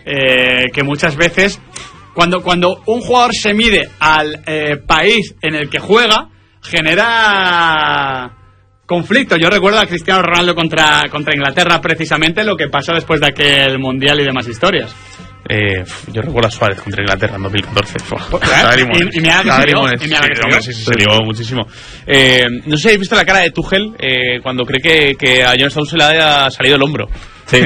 que muchas veces cuando un jugador se mide al país en el que juega, genera conflicto. Yo recuerdo a Cristiano Ronaldo contra Inglaterra, precisamente lo que pasó después de aquel mundial y demás historias. Yo recuerdo a Suárez contra Inglaterra en 2014. Y me ha se lió muchísimo. No sé si habéis visto la cara de Tuchel cuando cree que a John Stones se le ha salido el hombro. Sí.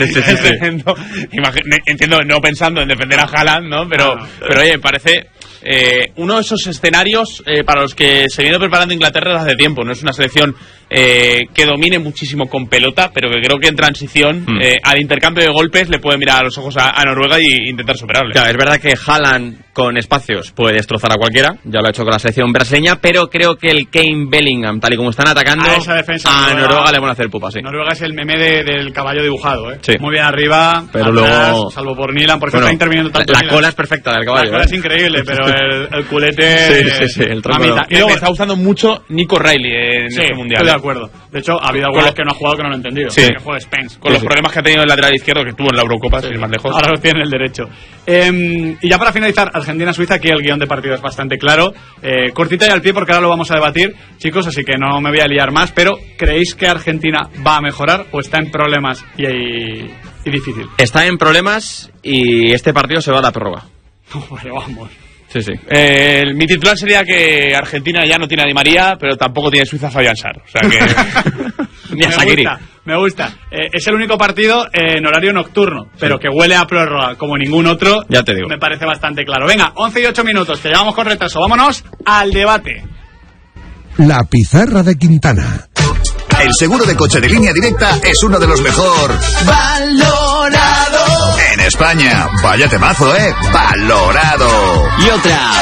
Entiendo, no pensando en defender a Haaland, ¿no? Pero oye, parece uno de esos escenarios para los que se viene preparando Inglaterra desde hace tiempo. No es una selección que domine muchísimo con pelota, pero que creo que en transición al intercambio de golpes le puede mirar a los ojos a Noruega e intentar superarle. Claro, es verdad que Haaland con espacios puede destrozar a cualquiera, ya lo ha hecho con la selección brasileña, pero creo que el Kane Bellingham, tal y como están atacando, a Noruega le van a hacer pupa, sí. Noruega es el meme del caballo dibujado, sí. Muy bien arriba, pero atrás, luego, salvo por Nilan, porque está interviniendo tanto. La cola es perfecta del caballo. La cola es increíble, pero el culete... Sí, el tronco no. Y luego me está gustando mucho Nico Riley en este mundial. Estoy de acuerdo. De hecho, ha habido algunos que no ha jugado que no lo he entendido. Sí. Que juega Spence. Con los problemas que ha tenido el lateral izquierdo que tuvo en la Eurocopa, sin ir más lejos. Ahora lo tiene el derecho. Y ya para finalizar, Argentina-Suiza, aquí el guión de partido es bastante claro. Cortita y al pie porque ahora lo vamos a debatir, chicos, así que no me voy a liar más, pero ¿creéis que Argentina va a mejorar o está en problemas y difícil? Está en problemas y este partido se va a la prórroga. Bueno, vamos. Sí. Mi titular sería que Argentina ya no tiene a Di María, pero tampoco tiene Suiza a Fabián Sarr. O sea que... Ni a Shaqiri. Me gusta. Es el único partido en horario nocturno, pero que huele a prórroga como ningún otro. Ya te digo. Me parece bastante claro. Venga, 11 y 8 minutos, que llevamos con retraso. Vámonos al debate. La pizarra de Quintana. El seguro de coche de Línea Directa es uno de los mejor valorado en España. Vaya temazo, valorado. Y otra,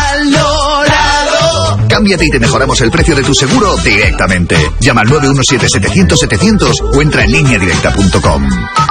valorado. Cámbiate y te mejoramos el precio de tu seguro directamente. Llama al 917-700-700 o entra en lineadirecta.com.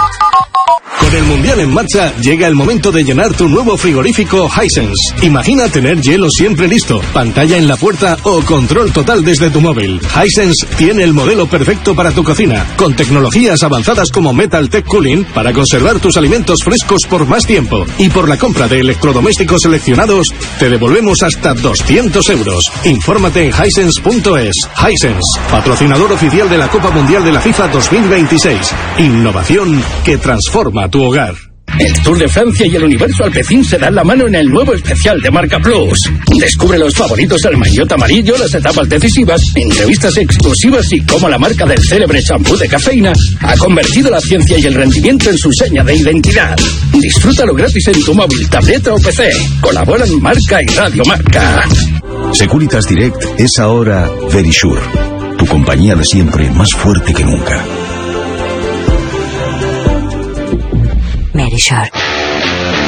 Con el Mundial en marcha, llega el momento de llenar tu nuevo frigorífico Hisense. Imagina tener hielo siempre listo, pantalla en la puerta o control total desde tu móvil. Hisense tiene el modelo perfecto para tu cocina, con tecnologías avanzadas como Metal Tech Cooling para conservar tus alimentos frescos por más tiempo. Y por la compra de electrodomésticos seleccionados, te devolvemos hasta 200 euros. Infórmate en hisense.es. Hisense, patrocinador oficial de la Copa Mundial de la FIFA 2026. Innovación que transforma tu hogar. El Tour de Francia y el Universo Alpecin se dan la mano en el nuevo especial de Marca Plus. Descubre los favoritos del maillot amarillo, las etapas decisivas, entrevistas exclusivas y cómo la marca del célebre champú de cafeína ha convertido la ciencia y el rendimiento en su seña de identidad. Disfrútalo gratis en tu móvil, tableta o PC. Colaboran Marca y Radio Marca. Securitas Direct es ahora Verisure, tu compañía de siempre más fuerte que nunca. Verisure.